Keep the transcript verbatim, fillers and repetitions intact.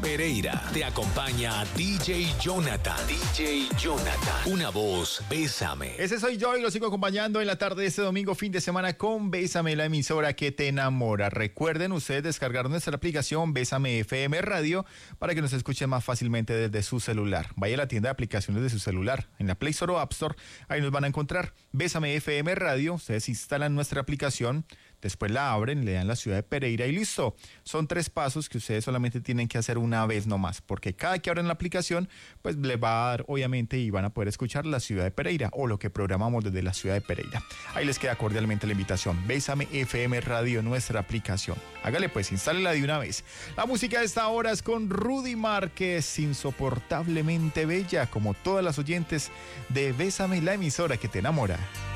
Pereira. Te acompaña D J Jonathan. D J Jonathan. Una voz, Bésame. Ese soy yo y lo sigo acompañando en la tarde de este domingo, fin de semana, con Bésame, la emisora que te enamora. Recuerden ustedes descargar nuestra aplicación Bésame F M Radio para que nos escuchen más fácilmente desde su celular. Vaya a la tienda de aplicaciones de su celular, en la Play Store o App Store, ahí nos van a encontrar Bésame F M Radio. Ustedes instalan nuestra aplicación, después la abren, le dan la ciudad de Pereira y listo. Son tres pasos que ustedes solamente tienen que hacer una vez nomás, porque cada que abren la aplicación, pues les va a dar, obviamente, y van a poder escuchar la ciudad de Pereira o lo que programamos desde la ciudad de Pereira. Ahí les queda cordialmente la invitación. Bésame F M Radio, nuestra aplicación. Hágale pues, instálela de una vez. La música de esta hora es con Rudy Márquez, insoportablemente bella, como todas las oyentes de Bésame, la emisora que te enamora.